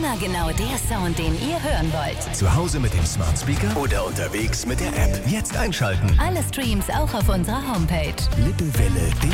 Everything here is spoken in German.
Immer genau der Sound, den ihr hören wollt. Zu Hause mit dem Smart Speaker oder unterwegs mit der App. Jetzt einschalten. Alle Streams auch auf unserer Homepage. Lippewelle.